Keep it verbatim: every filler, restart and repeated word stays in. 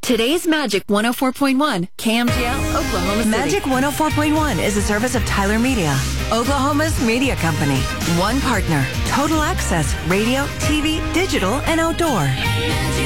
Today's Magic one oh four point one, K M G L, Oklahoma City. Magic one oh four point one is a service of Tyler Media, Oklahoma's media company. One partner, total access, radio, T V, digital, and outdoor.